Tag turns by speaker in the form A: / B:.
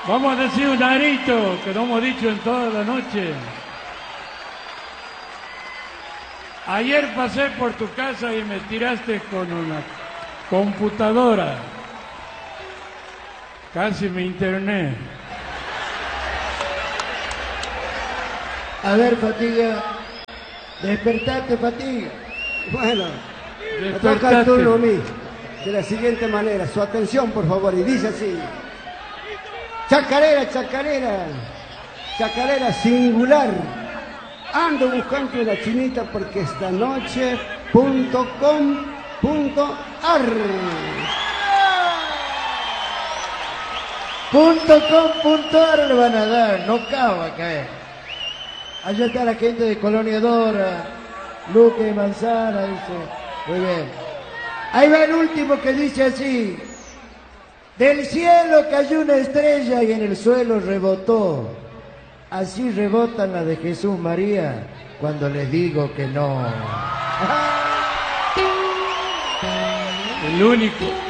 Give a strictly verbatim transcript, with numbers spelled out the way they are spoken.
A: Vamos a decir un arito que no hemos dicho en toda la noche. Ayer pasé por tu casa y me tiraste con una computadora. Casi me interné.
B: A ver, Fatiga. Despertate, Fatiga.
C: Bueno, me toca el turno a mí. De la siguiente manera. Su atención, por favor. Y dice así. Chacarera, chacarera. Chacarera singular. Ando buscando una chinita porque esta noche punto com punto ar.
B: Punto com punto ar le van a dar, no acaba a caer. Allá está la gente de Colonia Dora, Luque Manzana, dice. Muy bien. Ahí va el último que dice así. Del cielo cayó una estrella y en el suelo rebotó. Así rebotan las de Jesús María cuando les digo que no.
A: El único.